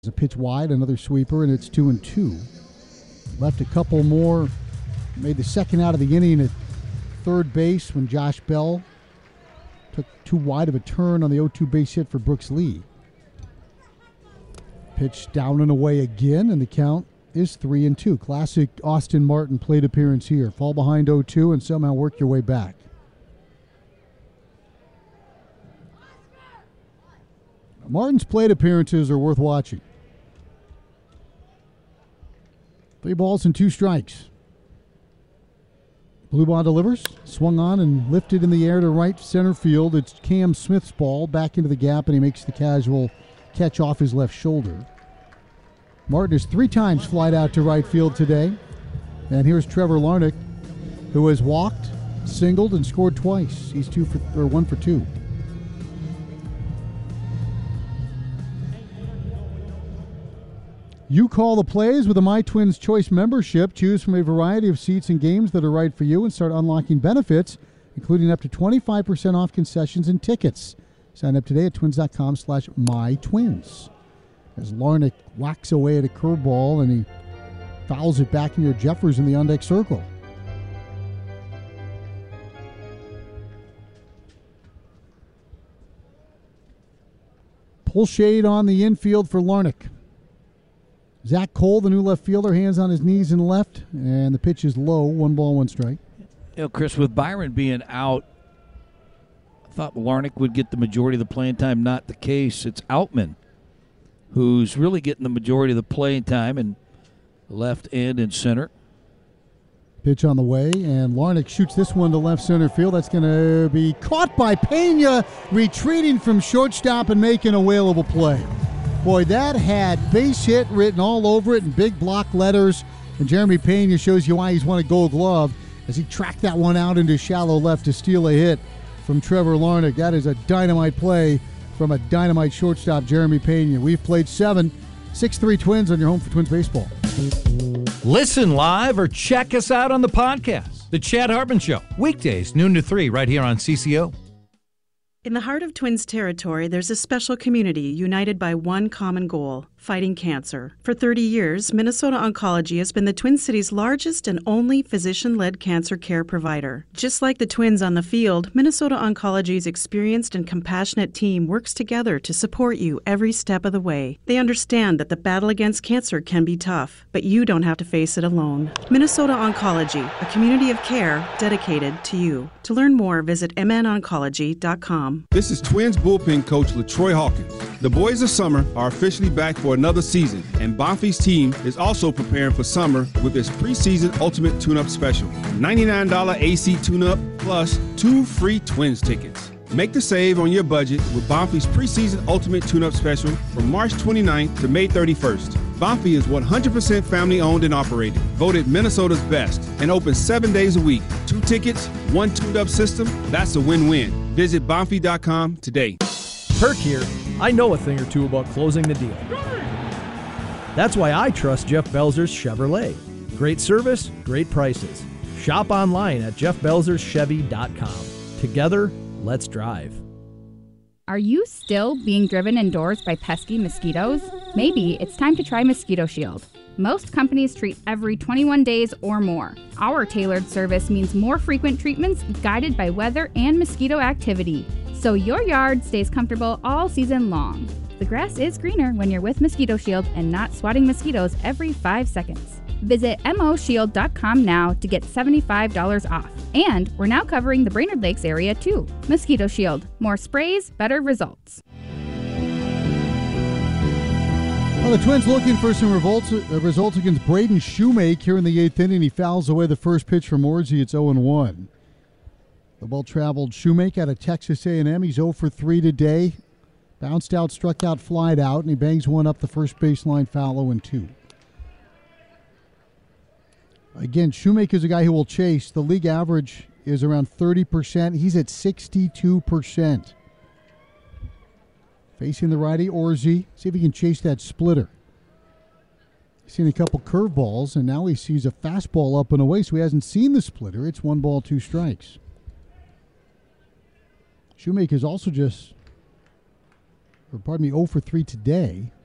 A pitch wide, another sweeper, and it's 2-2. Left a couple more. Made the second out of the inning at third base when Josh Bell took too wide of a turn on the 0-2 base hit for Brooks Lee. Pitch down and away again, and the count is 3-2. Classic Austin Martin plate appearance here. Fall behind 0-2 and somehow work your way back. Martin's plate appearances are worth watching. 3 balls and 2 strikes. Blue ball delivers, swung on and lifted in the air to right center field. It's Cam Smith's ball back into the gap, and he makes the casual catch off his left shoulder. Martin has 3 times flied out to right field today. And here's Trevor Larnach, who has walked, singled, and scored twice. He's 1 for 2. You call the plays with a My Twins Choice membership. Choose from a variety of seats and games that are right for you and start unlocking benefits, including up to 25% off concessions and tickets. Sign up today at twins.com/mytwins. As Larnach whacks away at a curveball and he fouls it back near Jeffers in the on-deck circle. Pull shade on the infield for Larnach. Zach Cole, the new left fielder, hands on his knees and left, and the pitch is low. 1 ball, 1 strike. You know, Chris, with Byron being out, I thought Larnach would get the majority of the playing time. Not the case. It's Outman who's really getting the majority of the playing time in left and in center. Pitch on the way, and Larnach shoots this one to left center field. That's going to be caught by Pena, retreating from shortstop and making a whalable play. Boy, that had base hit written all over it in big block letters, and Jeremy Pena shows you why he's won a Gold Glove as he tracked that one out into shallow left to steal a hit from Trevor Larnach. That is a dynamite play from a dynamite shortstop, Jeremy Pena. We've played 7, 6-3 Twins on your home for Twins baseball. Listen live or check us out on the podcast. The Chad Hartman Show, weekdays noon to 3 right here on CCO. In the heart of Twins territory, there's a special community united by one common goal, fighting cancer. For 30 years, Minnesota Oncology has been the Twin Cities' largest and only physician-led cancer care provider. Just like the Twins on the field, Minnesota Oncology's experienced and compassionate team works together to support you every step of the way. They understand that the battle against cancer can be tough, but you don't have to face it alone. Minnesota Oncology, a community of care dedicated to you. To learn more, visit mnoncology.com. This is Twins bullpen coach LaTroy Hawkins. The boys of summer are officially back for another season, and Bonfie's team is also preparing for summer with its preseason ultimate tune-up special. $99 AC tune-up plus 2 free Twins tickets. Make the save on your budget with Bonfie's preseason ultimate tune-up special from March 29th to May 31st. Bonfie is 100% family-owned and operated, voted Minnesota's best, and open 7 days a week. 2 tickets, 1 tuned-up system, that's a win-win. Visit Bonfie.com today. Perk here. I know a thing or two about closing the deal. That's why I trust Jeff Belzer's Chevrolet. Great service, great prices. Shop online at jeffbelzerschevy.com. Together, let's drive. Are you still being driven indoors by pesky mosquitoes? Maybe it's time to try Mosquito Shield. Most companies treat every 21 days or more. Our tailored service means more frequent treatments guided by weather and mosquito activity, so your yard stays comfortable all season long. The grass is greener when you're with Mosquito Shield and not swatting mosquitoes every 5 seconds. Visit moshield.com now to get $75 off. And we're now covering the Brainerd Lakes area too. Mosquito Shield. More sprays, better results. Well, the Twins looking for some results against Braden Shoemake here in the 8th inning. He fouls away the first pitch from Orsi. It's 0-1. The ball traveled Shoemake out of Texas A&M. He's 0 for 3 today. Bounced out, struck out, flied out, and he bangs one up the first baseline foul, 0-2. Again, Shoemake is a guy who will chase. The league average is around 30%. He's at 62%. Facing the righty, Orsi. See if he can chase that splitter. He's seen a couple curveballs, and now he sees a fastball up and away, so he hasn't seen the splitter. It's 1 ball, 2 strikes. Shoemake is also 0 for 3 today.